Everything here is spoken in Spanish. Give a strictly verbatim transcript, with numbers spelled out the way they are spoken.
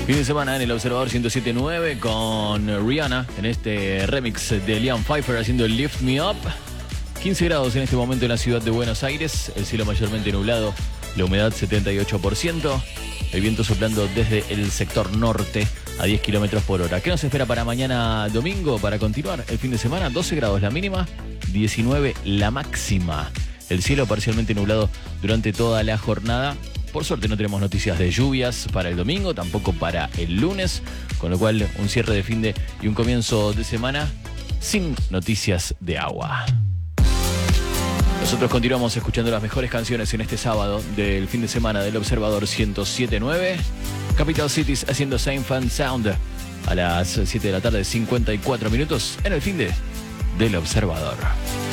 Fin de semana en el Observador ciento siete punto nueve con Rihanna en este remix de Liam Pfeiffer haciendo Lift Me Up. quince grados en este momento en la ciudad de Buenos Aires, el cielo mayormente nublado, la humedad setenta y ocho por ciento, el viento soplando desde el sector norte a diez kilómetros por hora. ¿Qué nos espera para mañana domingo para continuar el fin de semana? doce grados la mínima, diecinueve la máxima. El cielo parcialmente nublado durante toda la jornada. Por suerte no tenemos noticias de lluvias para el domingo, tampoco para el lunes, con lo cual un cierre de fin de y un comienzo de semana sin noticias de agua. Nosotros continuamos escuchando las mejores canciones en este sábado del fin de semana del Observador ciento siete punto nueve. Capital Cities haciendo Same Fan Sound a las siete de la tarde, cincuenta y cuatro minutos en el fin de del Observador.